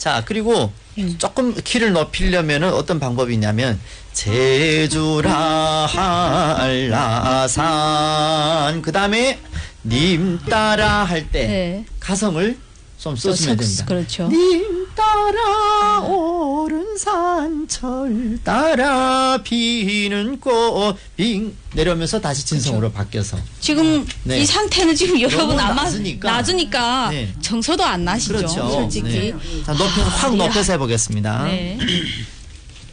자, 그리고 조금 키를 높이려면은 어떤 방법이 있냐면 제주라 한라산 그다음에 님 따라 할 때 네. 가성을 좀 써주면 됩니다. 그렇죠. 님 따라 오른 산철 따라 피는 꽃빙 내려오면서 다시 진성으로 바뀌어서 지금 네. 이 상태는 지금 여러분 아마 낮으니까. 낮으니까 네. 정서도 안 나시죠. 그렇죠. 솔직히. 네. 자, 확 높여서 해보겠습니다. 네.